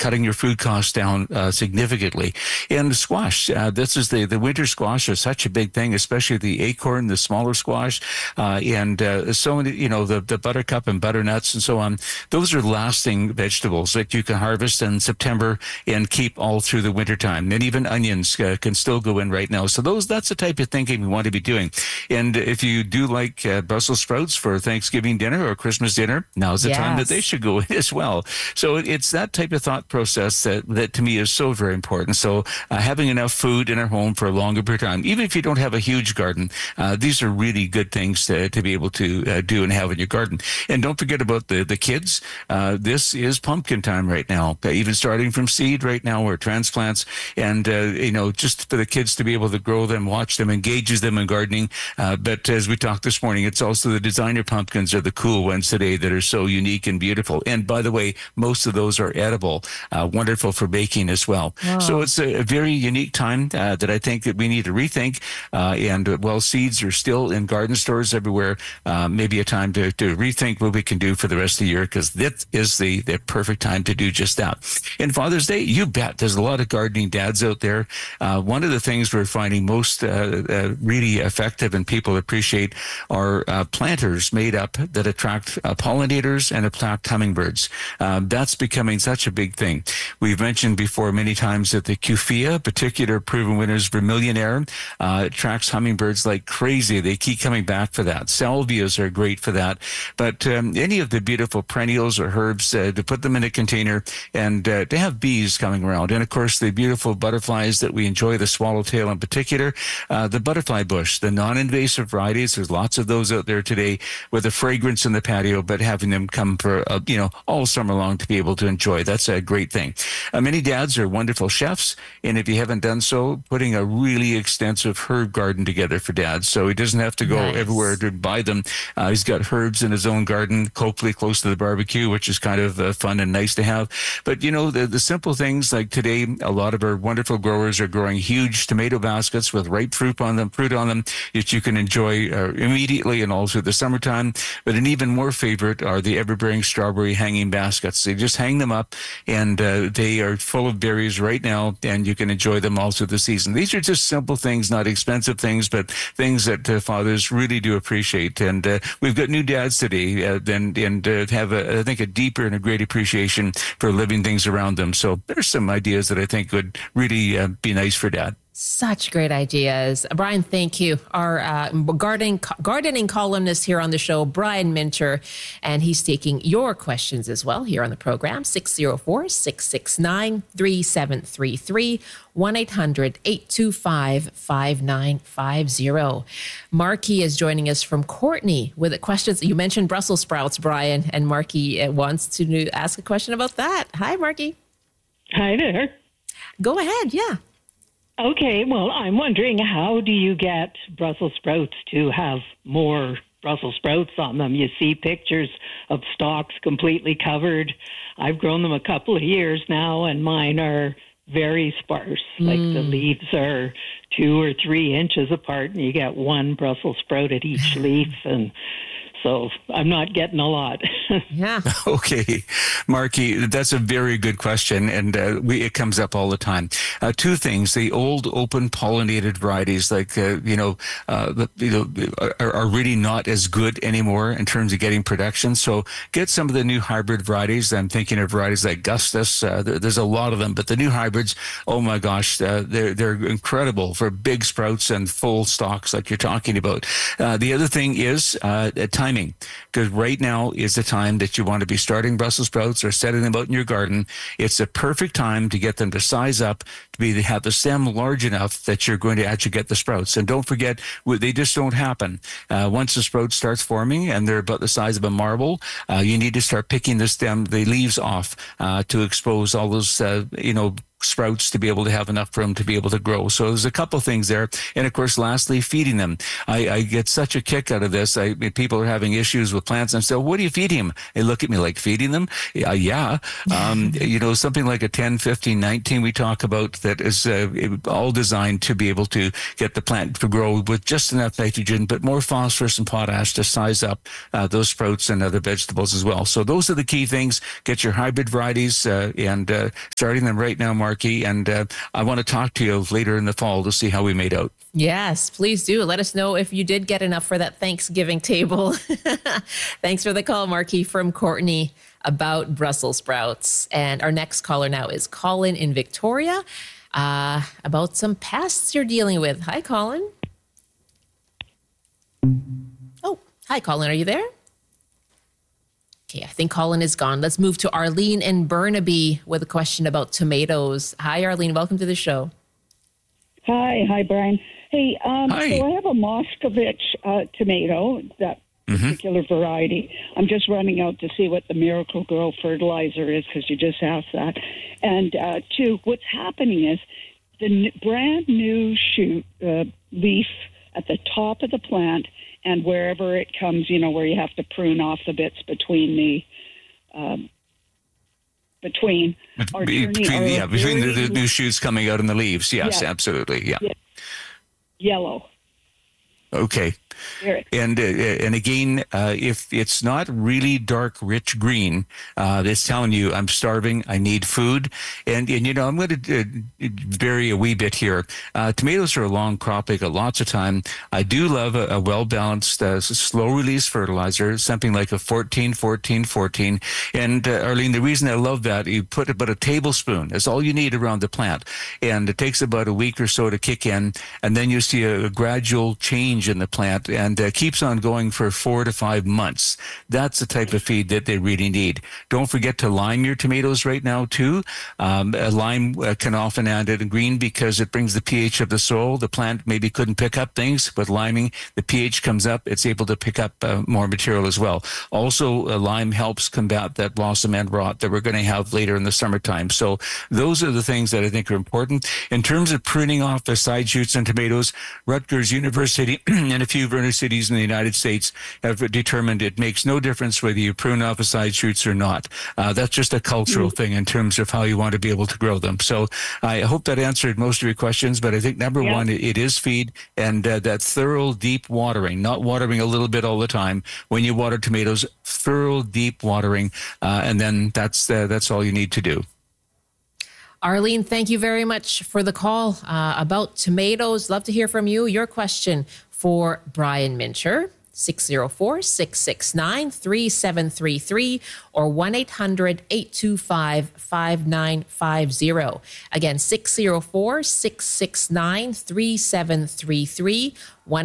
cutting your food costs down significantly. And the squash, this is the winter squash is such a big thing, especially the acorn, the smaller squash, and so many, the buttercup and butternuts and so on. Those are lasting vegetables that you can harvest in September and keep all through the wintertime. And even onions can still go in right now. So that's the type of thinking we want to be doing. And if you do like Brussels sprouts for Thanksgiving dinner or Christmas dinner, now's the time that they should go in as well. So it's that type of thought process that to me is so very important. So having enough food in our home for a longer period of time, even if you don't have a huge garden, these are really good things to be able to do and have in your garden. And don't forget about the kids. This is pumpkin time right now, even starting from seed right now or transplants. And, just for the kids to be able to grow them, watch them, engages them in gardening. But as we talked this morning, it's also the designer pumpkins are the cool ones today that are so unique and beautiful. And by the way, most of those are edible, wonderful for baking as well. Wow. So it's a very unique time that I think that we need to rethink. And while seeds are still in garden stores everywhere, maybe a time to rethink what we can do for the rest of the year, because this is the perfect time to do just that. And Father's Day, you bet, there's a lot of gardening dads out there. One of the things we're finding most really effective and people appreciate are planters made up that attract pollinators and attract hummingbirds. That's becoming such a big thing. We've mentioned before many times that the Cufea, particular proven winners, Vermillionaire, attracts hummingbirds like crazy. They keep coming back for that. Salvias are great for that. But any of the beautiful perennials or herbs, to put them in a container and to have bees coming around. And of course, the beautiful butterflies that we enjoy, the swallowtail in particular, the butterfly bush, the non-invasive varieties. There's lots of those out there today with a fragrance in the patio, but having them come for, all summer long to be able to enjoy. That's a great thing. Many dads are wonderful chefs. And if you haven't done so, putting a really extensive herb garden together for dads. So he doesn't have to go everywhere to buy them. He's got herbs in his own garden, hopefully close to the barbecue, which is kind of fun and nice to have. But, the simple things like today, a lot of our wonderful growers are growing huge tomato baskets with ripe fruit on them that you can enjoy immediately and all through the summertime. But an even more favorite are the ever-bearing strawberry hanging baskets. They just hang them up and they are full of berries right now, and you can enjoy them all through the season. These are just simple things, not expensive things, but things that fathers really do appreciate. And we've got new dads today and have, I think, a deeper and a great appreciation for living things around them. So there's some ideas that I think would really be nice for dad. Such great ideas. Brian, thank you. Our gardening columnist here on the show, Brian Minter, and he's taking your questions as well here on the program, 604-669-3733, 1-800-825-5950. Marky is joining us from Courtney with questions. You mentioned Brussels sprouts, Brian, and Marky wants to ask a question about that. Hi, Marky. Hi there. Go ahead, yeah. Okay, well, I'm wondering, how do you get Brussels sprouts to have more Brussels sprouts on them? You see pictures of stalks completely covered. I've grown them a couple of years now, and mine are very sparse. Like the leaves are 2 or 3 inches apart, and you get one Brussels sprout at each leaf, and so I'm not getting a lot. Yeah. Okay, Marky, that's a very good question, and it comes up all the time. 2 things: the old open pollinated varieties, like are really not as good anymore in terms of getting production. So get some of the new hybrid varieties. I'm thinking of varieties like Gustus. There's a lot of them, but the new hybrids, oh my gosh, they're incredible for big sprouts and full stalks like you're talking about. The other thing is timing, because right now is the time that you want to be starting Brussels sprouts or setting them out in your garden. It's a perfect time to get them to size up, to have the stem large enough that you're going to actually get the sprouts. And don't forget, they just don't happen. Once the sprout starts forming and they're about the size of a marble, you need to start picking the leaves off to expose all those, sprouts to be able to have enough room to be able to grow. So there's a couple things there. And of course, lastly, feeding them. I get such a kick out of this. People are having issues with plants and say, what do you feed him? They look at me like, feeding them? Yeah. Something like a 10, 15, 19 we talk about that is all designed to be able to get the plant to grow with just enough nitrogen, but more phosphorus and potash to size up those sprouts and other vegetables as well. So those are the key things. Get your hybrid varieties and starting them right now, Marky. And I want to talk to you later in the fall to see how we made out. Yes, please do. Let us know if you did get enough for that Thanksgiving table. Thanks for the call, Marky, from Courtney about Brussels sprouts. And our next caller now is Colin in Victoria about some pests you're dealing with. Hi, Colin. Oh, hi, Colin. Are you there? Okay, I think Colin is gone. Let's move to Arlene in Burnaby with a question about tomatoes. Hi, Arlene. Welcome to the show. Hi, Brian. Hey, Hi. So I have a Moscovich tomato, that particular variety. I'm just running out to see what the Miracle Grow fertilizer is because you just asked that. And two, what's happening is the brand new shoot leaf at the top of the plant and wherever it comes, where you have to prune off the bits between the between the new shoots coming out in the leaves. Yes, absolutely. Yeah. Yellow. Okay. And again, if it's not really dark, rich green, it's telling you I'm starving, I need food. And I'm going to vary a wee bit here. Tomatoes are a long crop; they got lots of time. I do love a well-balanced, slow-release fertilizer, something like a 14-14-14. And Arlene, the reason I love that, you put about a tablespoon. That's all you need around the plant, and it takes about a week or so to kick in, and then you see a gradual change in the plant. And keeps on going for 4 to 5 months. That's the type of feed that they really need. Don't forget to lime your tomatoes right now, too. A lime can often add in green because it brings the pH of the soil. The plant maybe couldn't pick up things. With liming, the pH comes up. It's able to pick up more material as well. Also, lime helps combat that blossom end rot that we're going to have later in the summertime. So those are the things that I think are important. In terms of pruning off the side shoots in tomatoes, Rutgers University and a few cities in the United States have determined it makes no difference whether you prune off the side shoots or not. That's just a cultural thing in terms of how you want to be able to grow them. So I hope that answered most of your questions, but I think number one, it is feed and that thorough, deep watering, not watering a little bit all the time. When you water tomatoes, thorough, deep watering, and then that's all you need to do. Arlene, thank you very much for the call about tomatoes. Love to hear from you. Your question for Brian Mincher, 604-669-3733 or 1-800-825-5950. Again, 604-669-3733,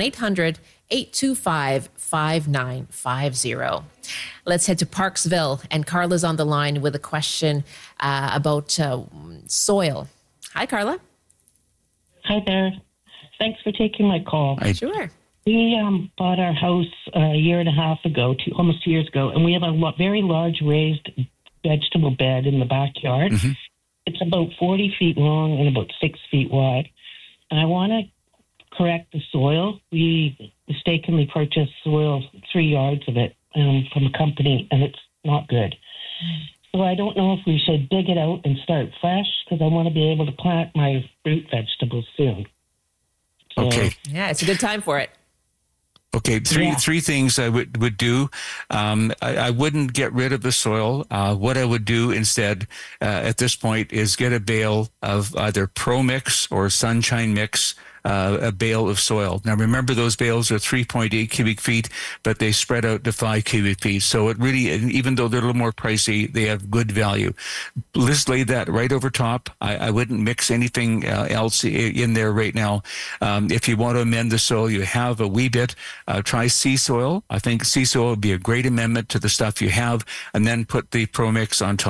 1-800-825-5950. Let's head to Parksville, and Carla's on the line with a question about soil. Hi, Carla. Hi there. Thanks for taking my call. Sure. We bought our house a year and a half ago, almost 2 years ago, and we have a very large raised vegetable bed in the backyard. Mm-hmm. It's about 40 feet long and about 6 feet wide. And I want to correct the soil. We mistakenly purchased soil, 3 yards of it, from a company, and it's not good. So I don't know if we should dig it out and start fresh because I want to be able to plant my root vegetables soon. So, okay. Yeah, it's a good time for it. Okay, three things I would do. I wouldn't get rid of the soil. What I would do instead at this point is get a bale of either Pro Mix or Sunshine Mix, a bale of soil. Now remember, those bales are 3.8 cubic feet, but they spread out to 5 cubic feet. So it really, even though they're a little more pricey, they have good value. Just lay that right over top. I wouldn't mix anything else in there right now. If you want to amend the soil, you have a wee bit. Try sea soil. I think sea soil would be a great amendment to the stuff you have, and then put the Pro Mix on top.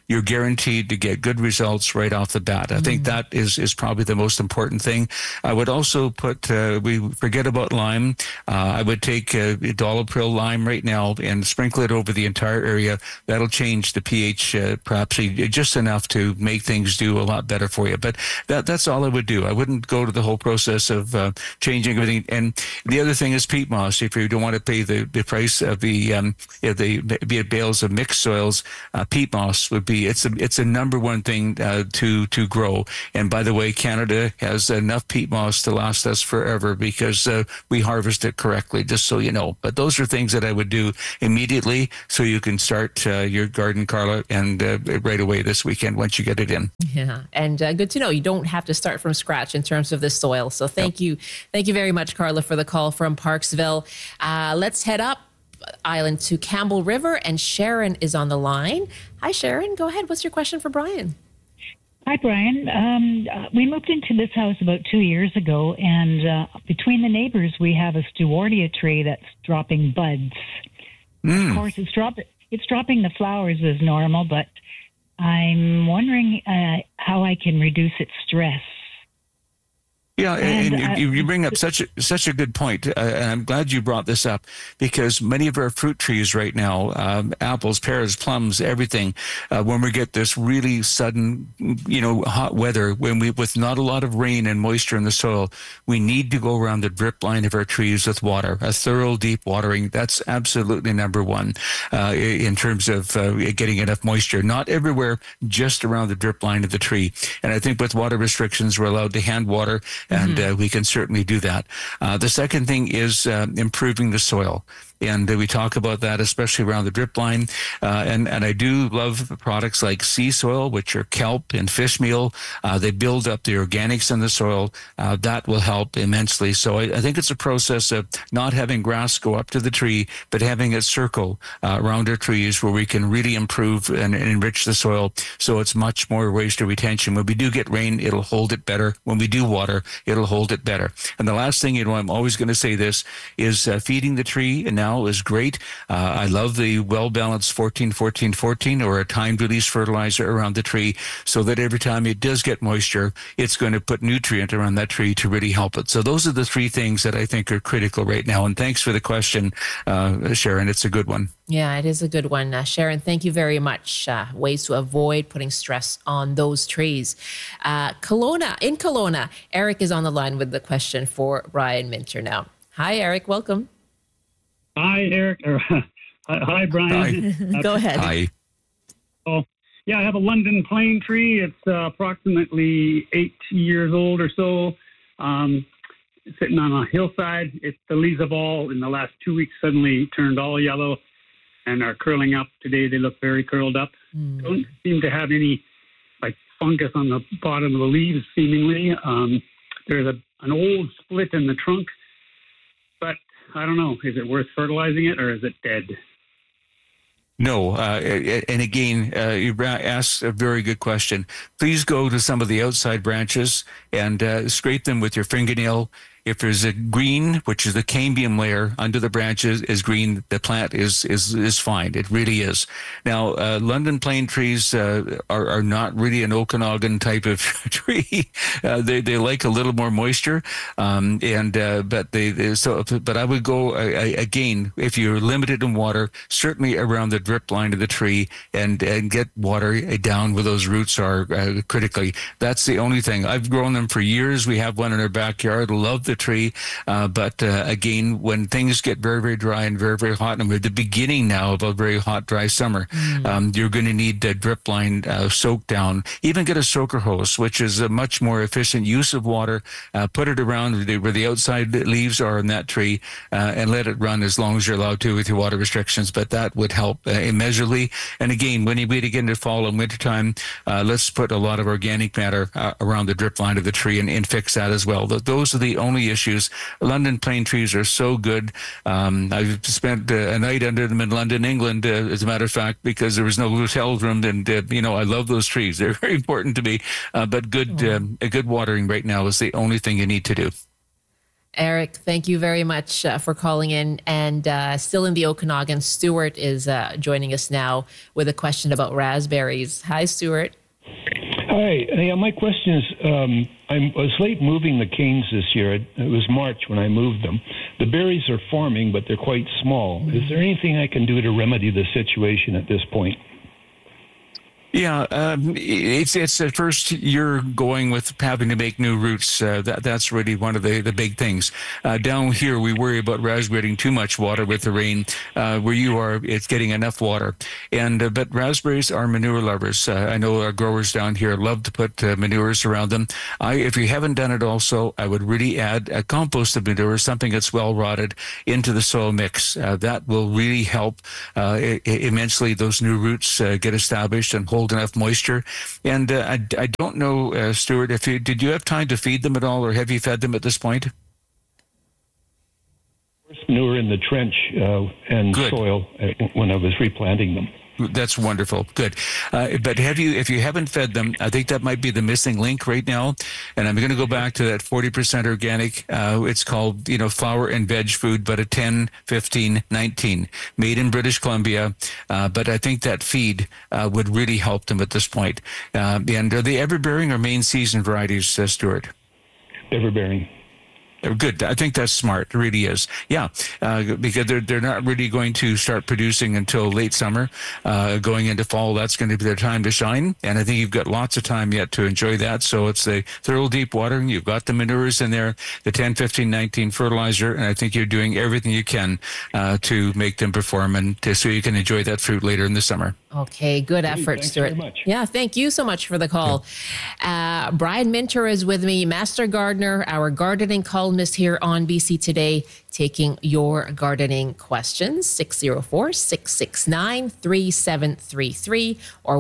you're guaranteed to get good results right off the bat. I think that is probably the most important thing. I would also put, we forget about lime. I would take Dolipril lime right now and sprinkle it over the entire area. That'll change the pH perhaps just enough to make things do a lot better for you. But that's all I would do. I wouldn't go to the whole process of changing everything. And the other thing is peat moss. If you don't want to pay the price of the bales of mixed soils, peat moss would be, it's a number one thing to grow. And by the way, Canada has enough peat moss to last us forever because we harvest it correctly, just so you know. But those are things that I would do immediately so you can start your garden, Carla, and right away this weekend once you get it in. Yeah, and good to know you don't have to start from scratch in terms of the soil. So thank you very much, Carla, for the call from Parksville. Let's head up island to Campbell River, and Sharon is on the line. Hi, Sharon. Go ahead. What's your question for Brian? Hi, Brian. We moved into this house about 2 years ago, and between the neighbors, we have a Stewartia tree that's dropping buds. Of course, it's dropping the flowers as normal, but I'm wondering how I can reduce its stress. Yeah, and you bring up such a good point, and I'm glad you brought this up because many of our fruit trees right now, apples, pears, plums, everything, when we get this really sudden, hot weather, with not a lot of rain and moisture in the soil, we need to go around the drip line of our trees with water, a thorough deep watering. That's absolutely number one in terms of getting enough moisture. Not everywhere, just around the drip line of the tree. And I think with water restrictions, we're allowed to hand water. And we can certainly do that. The second thing is improving the soil. And we talk about that, especially around the drip line. And I do love products like sea soil, which are kelp and fish meal. They build up the organics in the soil. That will help immensely. So I think it's a process of not having grass go up to the tree, but having it circle around our trees where we can really improve and enrich the soil so it's much more moisture retention. When we do get rain, it'll hold it better. When we do water, it'll hold it better. And the last thing, I'm always going to say this, is feeding the tree now is great. I love the well-balanced 14-14-14 or a timed release fertilizer around the tree so that every time it does get moisture, it's going to put nutrient around that tree to really help it. So those are the three things that I think are critical right now. And thanks for the question, Sharon. It's a good one. Yeah, it is a good one. Sharon, thank you very much. Ways to avoid putting stress on those trees. In Kelowna, Eric is on the line with the question for Brian Minter now. Hi, Eric. Welcome. Hi, Eric. Hi, Brian. Hi. Go ahead. Hi. Oh, yeah, I have a London plane tree. It's approximately 8 years old or so. Sitting on a hillside. The leaves have all, in the last 2 weeks, suddenly turned all yellow and are curling up. Today they look very curled up. Don't seem to have any fungus on the bottom of the leaves, seemingly. There's an old split in the trunk, but I don't know. Is it worth fertilizing it or is it dead? No. And again, you asked a very good question. Please go to some of the outside branches and scrape them with your fingernail. If there's a green, which is the cambium layer under the branches is green, the plant is fine. It really is. Now, London plane trees are not really an Okanagan type of tree. They like a little more moisture, but I would go again if you're limited in water, certainly around the drip line of the tree, and get water down where those roots are critically. That's the only thing. I've grown them for years. We have one in our backyard. Love the tree. But again, when things get very, very dry and very, very hot, and we're at the beginning now of a very hot, dry summer, you're going to need the drip line soaked down. Even get a soaker hose, which is a much more efficient use of water. Put it around where the outside leaves are in that tree and let it run as long as you're allowed to with your water restrictions. But that would help immeasurably. And again, when we get into fall and wintertime, let's put a lot of organic matter around the drip line of the tree and fix that as well. Those are the only issues. London plane trees are so good. I've spent a night under them in London, England, as a matter of fact, because there was no hotel room. And, I love those trees. They're very important to me. But good watering right now is the only thing you need to do. Eric, thank you very much for calling in. And still in the Okanagan, Stuart is joining us now with a question about raspberries. Hi, Stuart. Hi. Yeah, my question is, I was late moving the canes this year. It was March when I moved them. The berries are forming, but they're quite small. Is there anything I can do to remedy the situation at this point? Yeah, it's at first you're going with having to make new roots. That's really one of the big things. Down here, we worry about raspberry getting too much water with the rain. Where you are, it's getting enough water. And but raspberries are manure lovers. I know our growers down here love to put manures around them. If you haven't done it also, I would really add a compost of manure, something that's well rotted, into the soil mix. That will really help immensely. Those new roots get established and hold enough moisture. And I don't know, Stuart, did you have time to feed them at all, or have you fed them at this point? Manure in the trench and Good. soil when I was replanting them. That's wonderful. Good. But if you haven't fed them, I think that might be the missing link right now. And I'm going to go back to that 40% organic. It's called, flower and veg food, but a 10, 15, 19, made in British Columbia. But I think that feed would really help them at this point. And are they everbearing or main season varieties, Stuart? Everbearing. Good. I think that's smart. It really is. Yeah, because they're not really going to start producing until late summer. Going into fall, that's going to be their time to shine. And I think you've got lots of time yet to enjoy that. So it's the thorough deep watering. You've got the manures in there, the 10, 15, 19 fertilizer. And I think you're doing everything you can to make them perform and so you can enjoy that fruit later in the summer. Okay, good effort, Thanks Stuart. very much. Yeah, thank you so much for the call. Yeah. Brian Minter is with me, master gardener, our gardening columnist here on BC Today, taking your gardening questions. 604-669-3733 or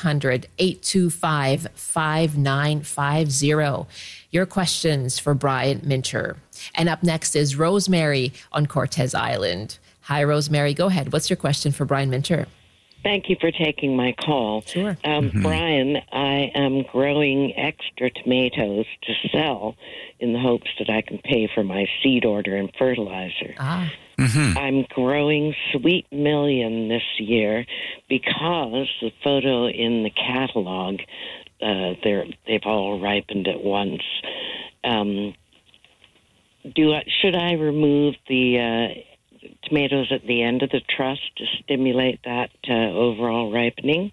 1-800-825-5950. Your questions for Brian Minter. And up next is Rosemary on Cortez Island. Hi, Rosemary. Go ahead. What's your question for Brian Minter? Thank you for taking my call. Sure. Brian, I am growing extra tomatoes to sell in the hopes that I can pay for my seed order and fertilizer. I'm growing Sweet Million this year because the photo in the catalog, they've all ripened at once. Should I remove the tomatoes at the end of the truss to stimulate that overall ripening?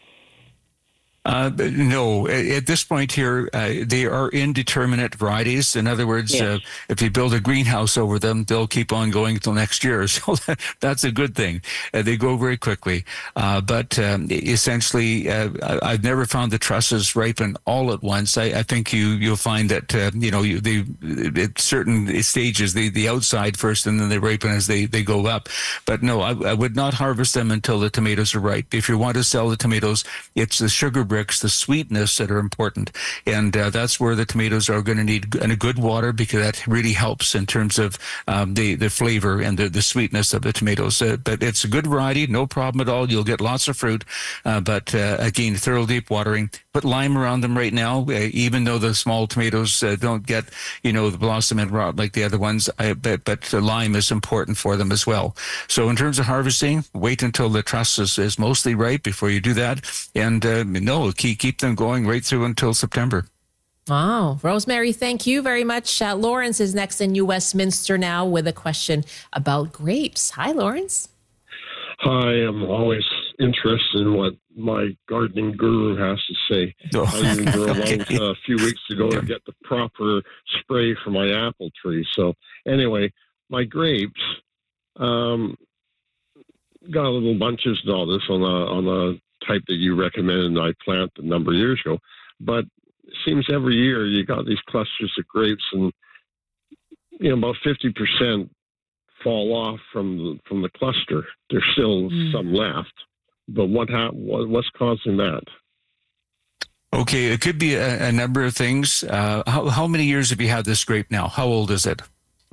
No, at this point here, they are indeterminate varieties. In other words, Yes. If you build a greenhouse over them, they'll keep on going until next year. So that's a good thing. They grow very quickly. But essentially, I've never found the trusses ripen all at once. I think you'll find that, at certain stages, the outside first and then they ripen as they go up. But no, I would not harvest them until the tomatoes are ripe. If you want to sell the tomatoes, it's the sugar bricks, the sweetness that are important. And that's where the tomatoes are going to need a good water, because that really helps in terms of the flavor and the sweetness of the tomatoes. But it's a good variety, no problem at all. You'll get lots of fruit. But again, thorough deep watering. Put lime around them right now, even though the small tomatoes don't get, the blossom and rot like the other ones. But lime is important for them as well. So in terms of harvesting, wait until the truss is mostly ripe before you do that. And keep them going right through until September. Wow. Rosemary, thank you very much. Lawrence is next in New Westminster now with a question about grapes. Hi, Lawrence. Hi, I'm always interested in what my gardening guru has to say. I even grew a few weeks ago to get the proper spray for my apple tree. So anyway, my grapes got little bunches and all this on the type that you recommended and I planted a number of years ago. But it seems every year you got these clusters of grapes and, about 50% fall off from the cluster. There's still some left. But what's causing that? Okay, it could be a number of things. How many years have you had this grape now? How old is it?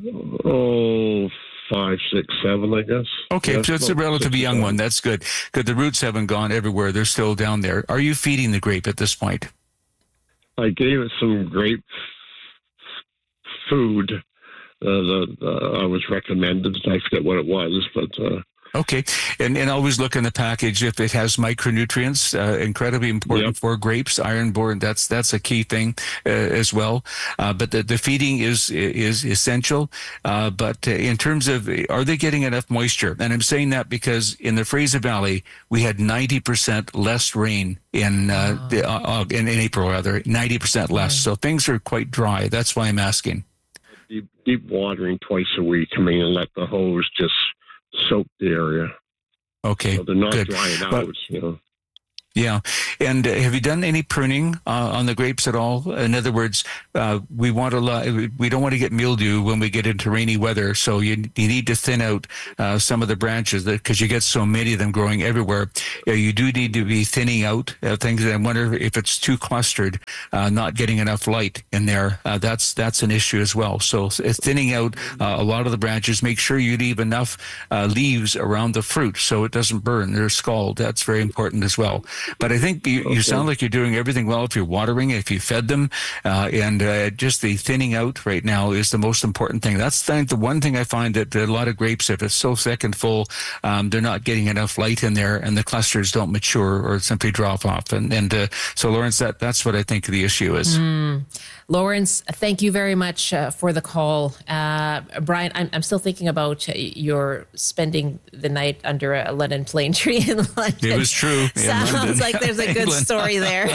Oh, 5, 6, 7, I guess. Okay, so it's a relatively young one. That's good. Because the roots haven't gone everywhere. They're still down there. Are you feeding the grape at this point? I gave it some grape food I was recommended. I forget what it was, but. Okay. And always look in the package if it has micronutrients, incredibly important for grapes, iron, boron. That's a key thing as well. But the feeding is essential. But in terms of, are they getting enough moisture? And I'm saying that because in the Fraser Valley, we had 90% less rain in April, rather, 90% less. So things are quite dry. That's why I'm asking. Deep watering twice a week. I mean, and let the hose just soak the area. Okay, so they're not good. drying out. Yeah. And have you done any pruning on the grapes at all? In other words, we don't want to get mildew when we get into rainy weather. So you need to thin out some of the branches because you get so many of them growing everywhere. You do need to be thinning out things. I wonder if it's too clustered, not getting enough light in there. That's an issue as well. So thinning out a lot of the branches, make sure you leave enough leaves around the fruit so it doesn't burn or scald. That's very important as well. But I think you sound like you're doing everything well if you're watering, if you fed them, and just the thinning out right now is the most important thing. That's the one thing I find that a lot of grapes, if it's so thick and full, they're not getting enough light in there, and the clusters don't mature or simply drop off. And so, Lawrence, that's what I think the issue is. Lawrence, thank you very much for the call. Brian, I'm still thinking about your spending the night under a London plane tree in London. It was true. Sounds like there's a good story there.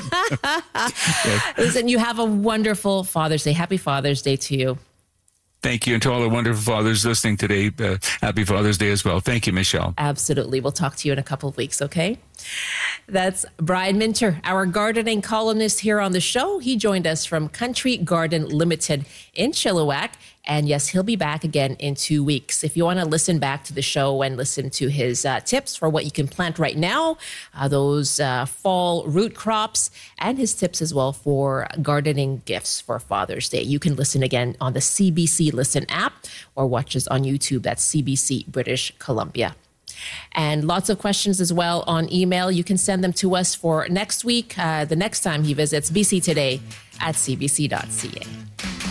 Listen, you have a wonderful Father's Day. Happy Father's Day to you. Thank you. And to all the wonderful fathers listening today, happy Father's Day as well. Thank you, Michelle. Absolutely. We'll talk to you in a couple of weeks, okay? That's Brian Minter, our gardening columnist here on the show. He joined us from Country Garden Limited in Chilliwack. And yes, he'll be back again in 2 weeks. If you want to listen back to the show and listen to his tips for what you can plant right now, those fall root crops, and his tips as well for gardening gifts for Father's Day, you can listen again on the CBC Listen app or watch us on YouTube. That's CBC British Columbia. And lots of questions as well on email. You can send them to us for next week, the next time he visits BC Today at cbc.ca.